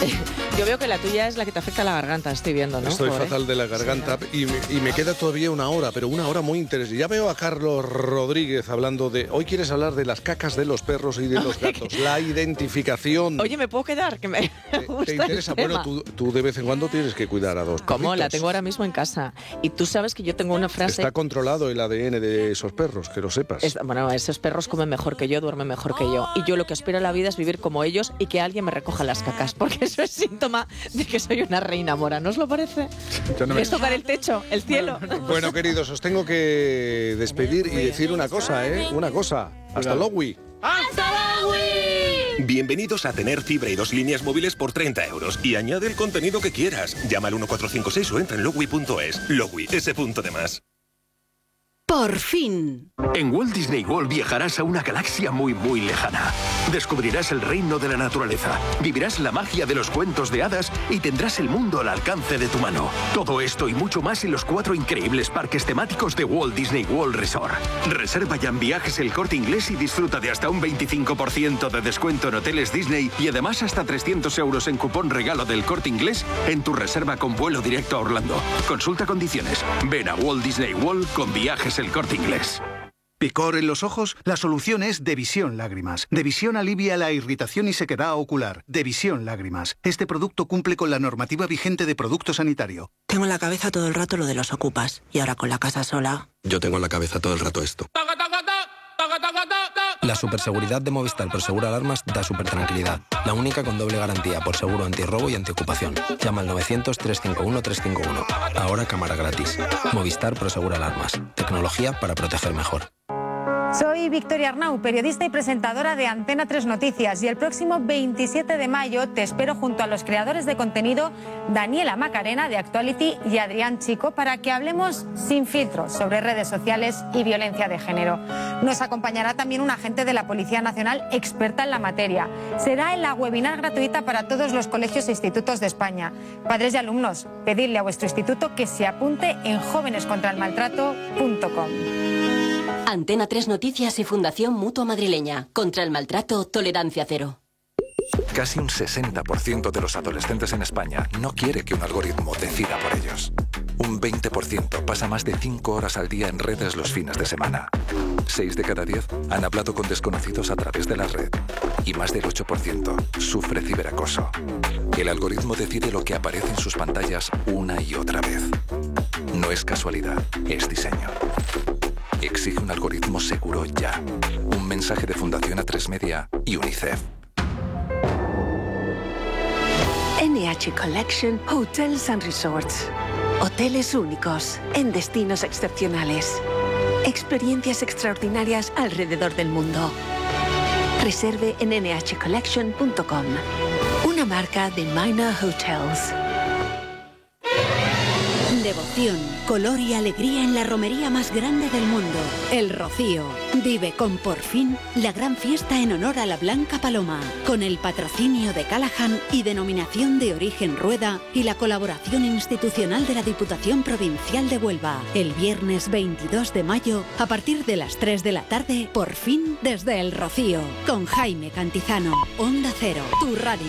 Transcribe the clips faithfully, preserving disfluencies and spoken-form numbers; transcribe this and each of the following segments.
Yo veo que la tuya es la que te afecta a la garganta, estoy viendo, ¿no? Estoy Pobre. fatal de la garganta y me, y me queda todavía una hora, pero una hora muy interesante. Ya veo a Carlos Rodríguez hablando de... Hoy quieres hablar de las cacas de los perros y de los gatos, la identificación. Oye, ¿me puedo quedar? Que me ¿Te, gusta te interesa? el tema. Bueno, tú, tú de vez en cuando tienes que cuidar a dos ¿Cómo? La perritos. tengo ahora mismo en casa. Y tú sabes que yo tengo una frase... Está controlado el A D N de esos perros, que lo sepas. Es- bueno, esos perros comen mejor que yo, duermen mejor que yo. Y yo lo que aspiro a la vida es vivir como ellos y que alguien me recoja las cacas, porque eso es síntoma de que soy una reina mora, ¿no os lo parece? Yo no me- Es tocar el techo, el cielo. Bueno, queridos, os tengo que despedir y decir una cosa, ¿eh? Una cosa. Hasta luego. Bienvenidos a tener fibra y dos líneas móviles por treinta euros y añade el contenido que quieras. Llama al uno cuatro cinco seis o entra en logui punto es. Logui, ese punto de más. Por fin. En Walt Disney World viajarás a una galaxia muy, muy lejana. Descubrirás el reino de la naturaleza, vivirás la magia de los cuentos de hadas y tendrás el mundo al alcance de tu mano. Todo esto y mucho más en los cuatro increíbles parques temáticos de Walt Disney World Resort. Reserva ya en Viajes El Corte Inglés y disfruta de hasta un veinticinco por ciento de descuento en hoteles Disney y además hasta trescientos euros en cupón regalo del Corte Inglés en tu reserva con vuelo directo a Orlando. Consulta condiciones. Ven a Walt Disney World con Viajes El Corte Inglés. ¿Picor en los ojos? La solución es Devisión Lágrimas. Devisión alivia la irritación y sequedad ocular. Devisión Lágrimas. Este producto cumple con la normativa vigente de producto sanitario. Tengo en la cabeza todo el rato lo de los ocupas. Y ahora con la casa sola... Yo tengo en la cabeza todo el rato esto. La superseguridad de Movistar por Seguro Alarmas da super tranquilidad. La única con doble garantía por seguro antirrobo y antiocupación. Llama al novecientos, trescientos cincuenta y uno, trescientos cincuenta y uno. Ahora cámara gratis. Movistar por Seguro Alarmas. Tecnología para proteger mejor. Soy Victoria Arnau, periodista y presentadora de Antena tres Noticias, y el próximo veintisiete de mayo te espero junto a los creadores de contenido Daniela Macarena de Actuality y Adrián Chico para que hablemos sin filtros sobre redes sociales y violencia de género. Nos acompañará también un agente de la Policía Nacional experta en la materia. Será en la webinar gratuita para todos los colegios e institutos de España. Padres y alumnos, pedidle a vuestro instituto que se apunte en jóvenes contra el maltrato punto com. Antena tres Noticias y Fundación Mutua Madrileña. Contra el maltrato, tolerancia cero. Casi un sesenta por ciento de los adolescentes en España no quiere que un algoritmo decida por ellos. Un veinte por ciento pasa más de cinco horas al día en redes los fines de semana. seis de cada diez han hablado con desconocidos a través de la red. Y más del ocho por ciento sufre ciberacoso. El algoritmo decide lo que aparece en sus pantallas una y otra vez. No es casualidad, es diseño. Exige un algoritmo seguro ya. Un mensaje de Fundación A tres Media y UNICEF. N H Collection Hotels and Resorts. Hoteles únicos en destinos excepcionales. Experiencias extraordinarias alrededor del mundo. Reserve en ene hache collection punto com. Una marca de Minor Hotels. Devoción, color y alegría en la romería más grande del mundo, El Rocío. Vive con Por Fin la gran fiesta en honor a la Blanca Paloma, con el patrocinio de Callahan y denominación de origen Rueda y la colaboración institucional de la Diputación Provincial de Huelva. El viernes veintidós de mayo, a partir de las tres de la tarde, Por Fin desde El Rocío, con Jaime Cantizano. Onda Cero, tu radio.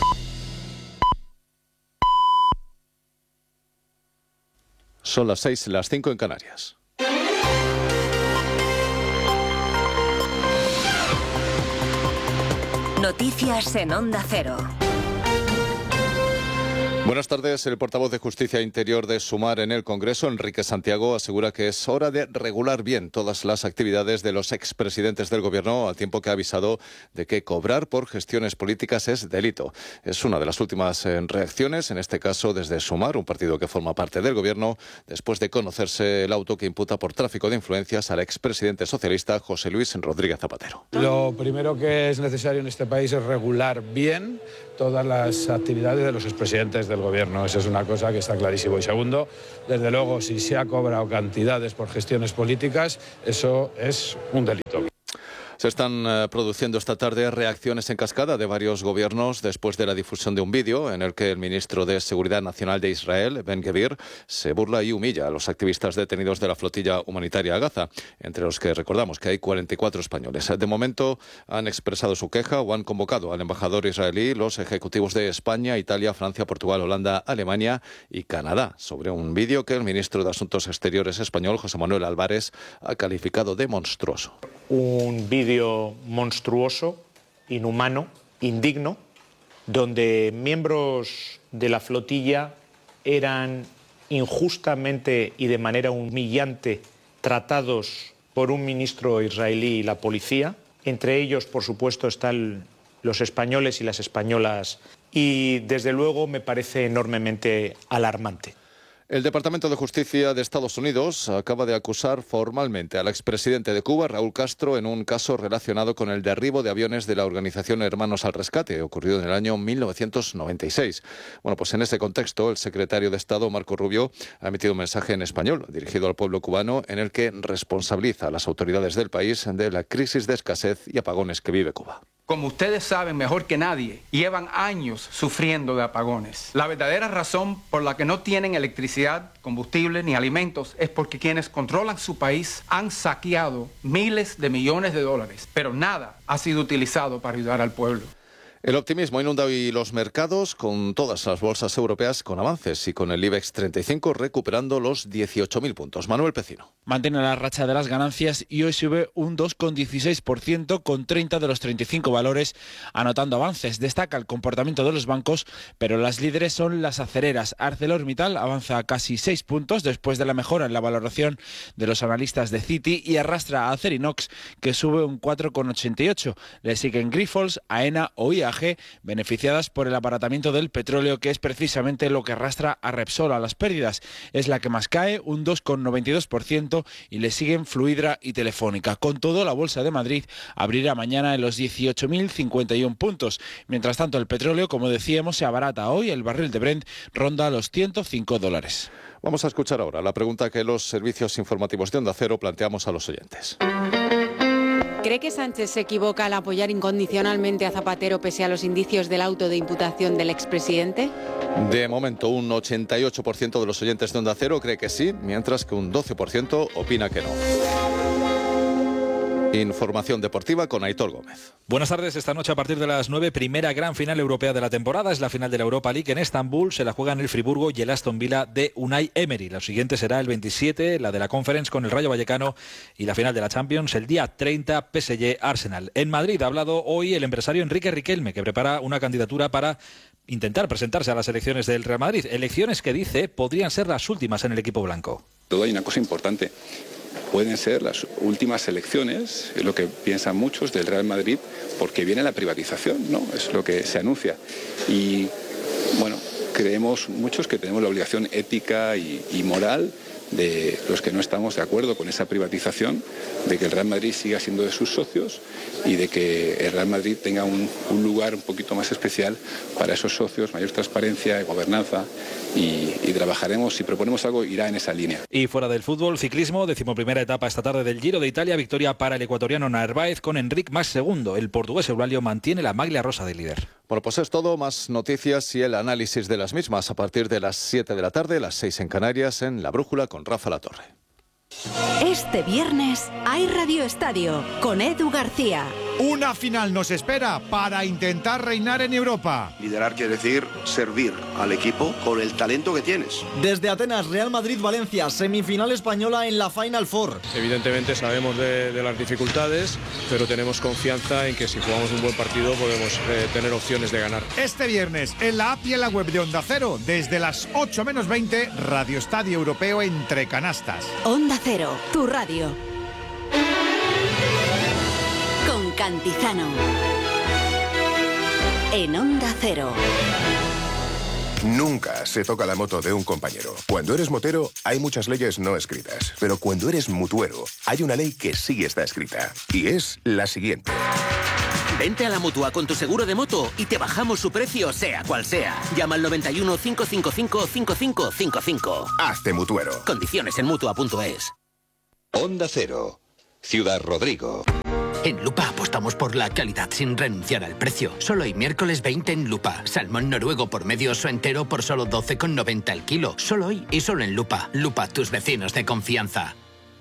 Son las seis, las cinco en Canarias. Noticias en Onda Cero. Buenas tardes. El portavoz de Justicia e Interior de Sumar en el Congreso, Enrique Santiago, asegura que es hora de regular bien todas las actividades de los expresidentes del Gobierno, al tiempo que ha avisado de que cobrar por gestiones políticas es delito. Es una de las últimas eh, reacciones, en este caso desde Sumar, un partido que forma parte del Gobierno, después de conocerse el auto que imputa por tráfico de influencias al expresidente socialista José Luis Rodríguez Zapatero. Lo primero que es necesario en este país es regular bien todas las actividades de los expresidentes del Gobierno. Esa es una cosa que está clarísimo. Y segundo, desde luego, si se ha cobrado cantidades por gestiones políticas, eso es un delito. Se están eh, produciendo esta tarde reacciones en cascada de varios gobiernos después de la difusión de un vídeo en el que el ministro de Seguridad Nacional de Israel, Ben-Gvir, se burla y humilla a los activistas detenidos de la flotilla humanitaria a Gaza, entre los que recordamos que hay cuarenta y cuatro españoles. De momento han expresado su queja o han convocado al embajador israelí, los ejecutivos de España, Italia, Francia, Portugal, Holanda, Alemania y Canadá sobre un vídeo que el ministro de Asuntos Exteriores español, José Manuel Álvarez, ha calificado de monstruoso. Un vídeo monstruoso, inhumano, indigno, donde miembros de la flotilla eran injustamente y de manera humillante tratados por un ministro israelí y la policía. Entre ellos, por supuesto, están los españoles y las españolas. Y, desde luego, me parece enormemente alarmante. El Departamento de Justicia de Estados Unidos acaba de acusar formalmente al expresidente de Cuba, Raúl Castro, en un caso relacionado con el derribo de aviones de la organización Hermanos al Rescate, ocurrido en el año mil novecientos noventa y seis. Bueno, pues en ese contexto, el secretario de Estado, Marco Rubio, ha emitido un mensaje en español dirigido al pueblo cubano en el que responsabiliza a las autoridades del país de la crisis de escasez y apagones que vive Cuba. Como ustedes saben mejor que nadie, llevan años sufriendo de apagones. La verdadera razón por la que no tienen electricidad, combustible ni alimentos es porque quienes controlan su país han saqueado miles de millones de dólares, pero nada ha sido utilizado para ayudar al pueblo. El optimismo inunda hoy los mercados, con todas las bolsas europeas con avances y con el IBEX treinta y cinco recuperando los dieciocho mil puntos. Manuel Pecino. Mantiene la racha de las ganancias y hoy sube un dos coma dieciséis por ciento con treinta de los treinta y cinco valores anotando avances. Destaca el comportamiento de los bancos, pero las líderes son las acereras. ArcelorMittal avanza casi seis puntos después de la mejora en la valoración de los analistas de Citi y arrastra a Acerinox, que sube un cuatro coma ochenta y ocho. Le siguen Grifols, AENA o I A G, beneficiadas por el abaratamiento del petróleo, que es precisamente lo que arrastra a Repsol a las pérdidas. Es la que más cae, un dos coma noventa y dos por ciento, y le siguen Fluidra y Telefónica. Con todo, la Bolsa de Madrid abrirá mañana en los dieciocho mil cincuenta y uno puntos. Mientras tanto, el petróleo, como decíamos, se abarata hoy. El barril de Brent ronda los ciento cinco dólares. Vamos a escuchar ahora la pregunta que los servicios informativos de Onda Cero planteamos a los oyentes. ¿Cree que Sánchez se equivoca al apoyar incondicionalmente a Zapatero pese a los indicios del auto de imputación del expresidente? De momento, un ochenta y ocho por ciento de los oyentes de Onda Cero cree que sí, mientras que un doce por ciento opina que no. Información deportiva con Aitor Gómez. Buenas tardes. Esta noche a partir de las nueve, primera gran final europea de la temporada. Es la final de la Europa League en Estambul. Se la juegan el Friburgo y el Aston Villa de Unai Emery. La siguiente será el veintisiete, la de la Conference con el Rayo Vallecano, y la final de la Champions el día treinta, P S G Arsenal. En Madrid ha hablado hoy el empresario Enrique Riquelme, que prepara una candidatura para intentar presentarse a las elecciones del Real Madrid. Elecciones que dice podrían ser las últimas en el equipo blanco. Todo hay una cosa importante. Pueden ser las últimas elecciones, es lo que piensan muchos del Real Madrid, porque viene la privatización, ¿no? Es lo que se anuncia. Y, bueno, creemos muchos que tenemos la obligación ética y, y moral de los que no estamos de acuerdo con esa privatización, de que el Real Madrid siga siendo de sus socios y de que el Real Madrid tenga un, un lugar un poquito más especial para esos socios, mayor transparencia y gobernanza, y, y trabajaremos, si proponemos algo, irá en esa línea. Y fuera del fútbol, ciclismo, decimoprimera etapa esta tarde del Giro de Italia, victoria para el ecuatoriano Narváez con Enric Mas segundo. El portugués Eulálio mantiene la maglia rosa de líder. Bueno, pues es todo, más noticias y el análisis de las mismas a partir de las siete de la tarde, las seis en Canarias, en La Brújula con Rafa Latorre. Este viernes hay Radio Estadio con Edu García. Una final nos espera para intentar reinar en Europa. Liderar quiere decir servir al equipo con el talento que tienes. Desde Atenas, Real Madrid-Valencia, semifinal española en la Final Four. Evidentemente sabemos de, de las dificultades, pero tenemos confianza en que si jugamos un buen partido podemos eh, tener opciones de ganar. Este viernes, en la app y en la web de Onda Cero, desde las ocho menos veinte, Radio Estadio Europeo entre canastas. Onda Cero, tu radio. Con Cantizano. En Onda Cero. Nunca se toca la moto de un compañero. Cuando eres motero, hay muchas leyes no escritas. Pero cuando eres mutuero, hay una ley que sí está escrita. Y es la siguiente. Vente a la Mutua con tu seguro de moto y te bajamos su precio, sea cual sea. Llama al noventa y uno, cinco cinco cinco, cinco cinco cinco cinco. Hazte mutuero. Condiciones en mutua punto es. Onda Cero, Ciudad Rodrigo. En Lupa apostamos por la calidad sin renunciar al precio. Solo hoy miércoles veinte en Lupa. Salmón noruego por medio oso entero por solo doce con noventa el kilo. Solo hoy y solo en Lupa. Lupa, tus vecinos de confianza.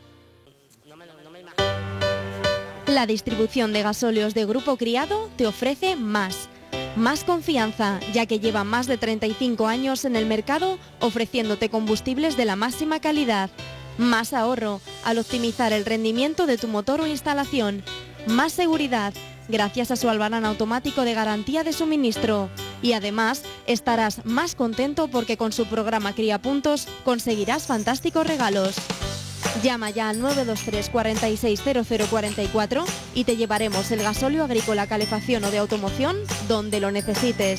La distribución de gasóleos de Grupo Criado te ofrece más. Más confianza, ya que lleva más de treinta y cinco años en el mercado ofreciéndote combustibles de la máxima calidad. Más ahorro, al optimizar el rendimiento de tu motor o instalación. Más seguridad, gracias a su albarán automático de garantía de suministro. Y además, estarás más contento porque con su programa Cría Puntos conseguirás fantásticos regalos. Llama ya al nueve dos tres, cuatro seis cero cero cuatro cuatro y te llevaremos el gasóleo agrícola, calefacción o de automoción donde lo necesites.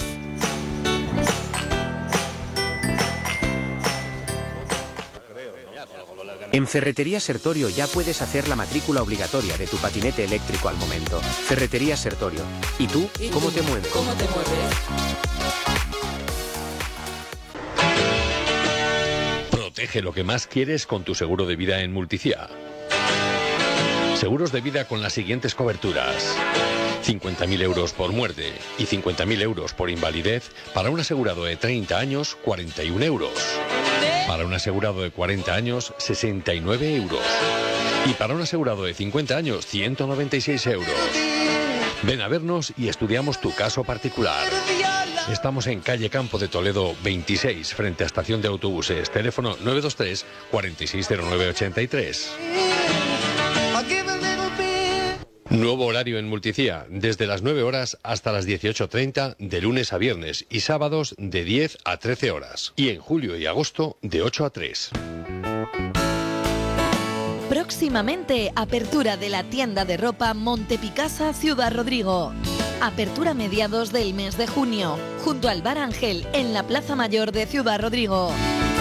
En Ferretería Sertorio ya puedes hacer la matrícula obligatoria de tu patinete eléctrico al momento. Ferretería Sertorio. ¿Y tú? ¿Cómo te mueves? ¿Cómo te mueves? Protege lo que más quieres con tu seguro de vida en Multicia. Seguros de vida con las siguientes coberturas. cincuenta mil euros por muerte y cincuenta mil euros por invalidez para un asegurado de treinta años, cuarenta y un euros. Para un asegurado de cuarenta años, sesenta y nueve euros. Y para un asegurado de cincuenta años, ciento noventa y seis euros. Ven a vernos y estudiamos tu caso particular. Estamos en calle Campo de Toledo veintiséis, frente a estación de autobuses. Teléfono nueve dos tres, cuatro seis cero nueve ocho tres. Nuevo horario en Multicia, desde las nueve horas hasta las dieciocho treinta, de lunes a viernes, y sábados de diez a trece horas. Y en julio y agosto de ocho a tres. Próximamente, apertura de la tienda de ropa Montepicasa Ciudad Rodrigo. Apertura a mediados del mes de junio, junto al Bar Ángel, en la Plaza Mayor de Ciudad Rodrigo.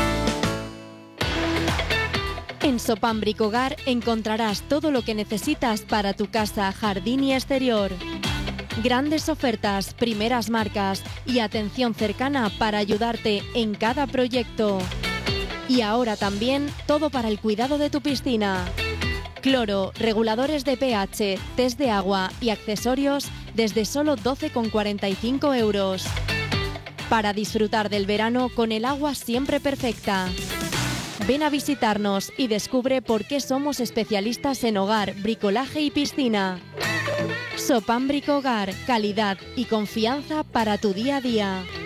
En Sopam Bricogar encontrarás todo lo que necesitas para tu casa, jardín y exterior. Grandes ofertas, primeras marcas y atención cercana para ayudarte en cada proyecto. Y ahora también todo para el cuidado de tu piscina. Cloro, reguladores de pH, test de agua y accesorios desde solo doce con cuarenta y cinco euros. Para disfrutar del verano con el agua siempre perfecta. Ven a visitarnos y descubre por qué somos especialistas en hogar, bricolaje y piscina. Sopam Bricogar, calidad y confianza para tu día a día.